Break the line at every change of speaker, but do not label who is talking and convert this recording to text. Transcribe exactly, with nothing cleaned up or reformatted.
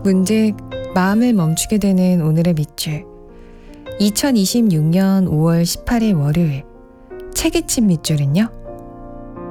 문득 마음을 멈추게 되는 오늘의 밑줄. 이천이십육 년 오월 십팔일 월요일. 책이 친 밑줄은요?